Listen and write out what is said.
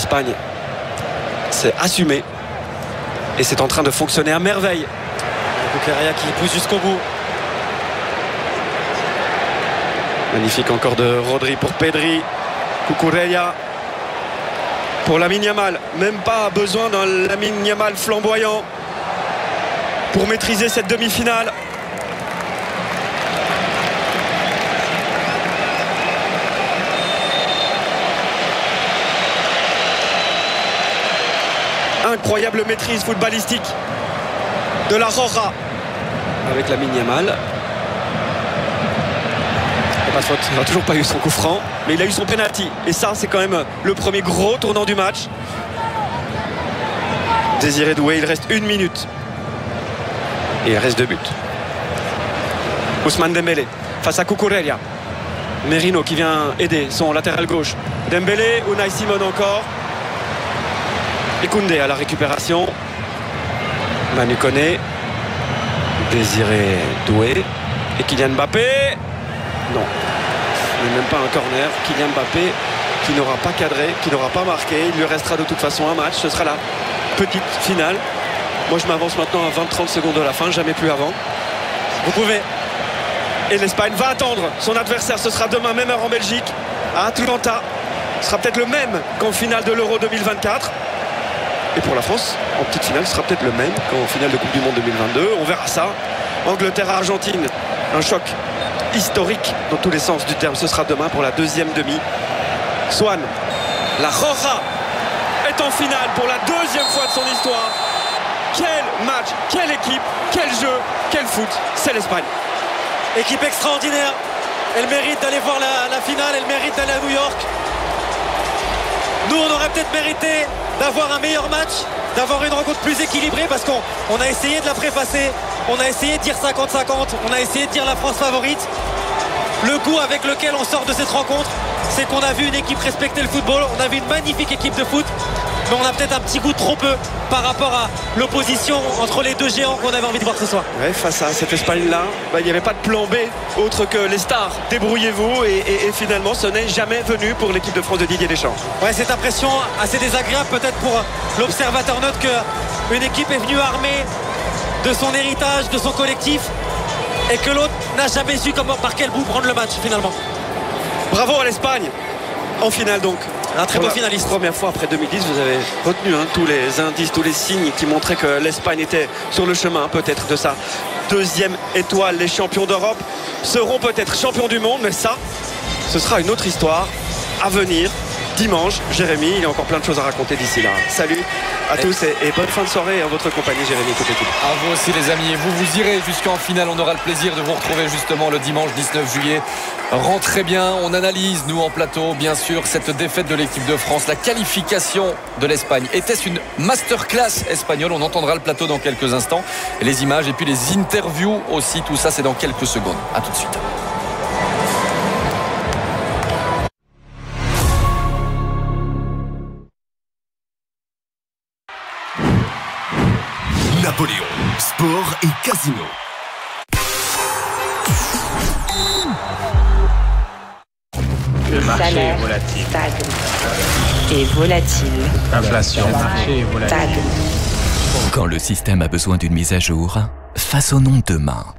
l'Espagne s'est assumée et c'est en train de fonctionner à merveille. Cucurella qui pousse jusqu'au bout. Magnifique encore de Rodri pour Pedri. Cucurella pour Lamine Yamal. Même pas besoin d'un Lamine Yamal flamboyant pour maîtriser cette demi-finale. Incroyable maîtrise footballistique de la Roja avec Lamine Yamal. Pas de faute, il n'a toujours pas eu son coup franc, mais il a eu son penalty. Et ça, c'est quand même le premier gros tournant du match. Désiré Doué, il reste 1 minute. Et il reste 2 buts. Ousmane Dembélé face à Cucurella. Merino qui vient aider son latéral gauche. Dembélé, Unai Simon encore. Et Koundé à la récupération. Manu Koné. Désiré Doué. Et Kylian Mbappé. Non, ce n'est même pas un corner. Kylian Mbappé qui n'aura pas cadré, qui n'aura pas marqué. Il lui restera de toute façon un match. Ce sera la petite finale. Moi je m'avance maintenant à 20-30 secondes de la fin, jamais plus avant. Vous pouvez. Et l'Espagne va attendre son adversaire. Ce sera demain, même heure en Belgique, à Atlanta. Ce sera peut-être le même qu'en finale de l'Euro 2024. Et pour la France, en petite finale, ce sera peut-être le même qu'en finale de Coupe du Monde 2022. On verra ça. Angleterre-Argentine, un choc historique dans tous les sens du terme. Ce sera demain pour la deuxième demi. Swan, la Roja est en finale pour la deuxième fois de son histoire. Quel match, quelle équipe, quel jeu, quel foot. C'est l'Espagne. Équipe extraordinaire. Elle mérite d'aller voir la finale. Elle mérite d'aller à New York. Nous, on aurait peut-être mérité d'avoir un meilleur match, d'avoir une rencontre plus équilibrée, parce qu'on a essayé de la prépasser. On a essayé de dire 50-50, on a essayé de dire la France favorite. Le goût avec lequel on sort de cette rencontre, c'est qu'on a vu une équipe respecter le football. On a vu une magnifique équipe de foot, mais on a peut-être un petit goût trop peu par rapport à l'opposition entre les deux géants qu'on avait envie de voir ce soir. Ouais, face à cette Espagne-là, il n'y avait pas de plan B autre que les stars. Débrouillez-vous et finalement ce n'est jamais venu pour l'équipe de France de Didier Deschamps. Ouais, cette impression assez désagréable peut-être pour l'observateur note qu'une équipe est venue armée de son héritage, de son collectif, et que l'autre n'a jamais su par quel bout prendre le match finalement. Bravo à l'Espagne en finale donc. Un très beau finaliste. Première fois après 2010, vous avez retenu tous les indices, tous les signes qui montraient que l'Espagne était sur le chemin peut-être de sa deuxième étoile. Les champions d'Europe seront peut-être champions du monde, mais ça, ce sera une autre histoire à venir. Dimanche, Jérémy, il y a encore plein de choses à raconter d'ici là. Salut à tous et bonne fin de soirée en votre compagnie, Jérémy, toute l'équipe. À vous aussi les amis, et vous irez jusqu'en finale. On aura le plaisir de vous retrouver justement le dimanche 19 juillet. Rentrez bien, on analyse nous en plateau bien sûr cette défaite de l'équipe de France. La qualification de l'Espagne, était-ce une masterclass espagnole? On entendra le plateau dans quelques instants, et les images et puis les interviews aussi. Tout ça c'est dans quelques secondes. A tout de suite. Napoléon, sport et casino. Le marché est volatile. Stagne. Et volatile. L'inflation. Le marché est volatile. Stagne. Quand le système a besoin d'une mise à jour, façonnons demain.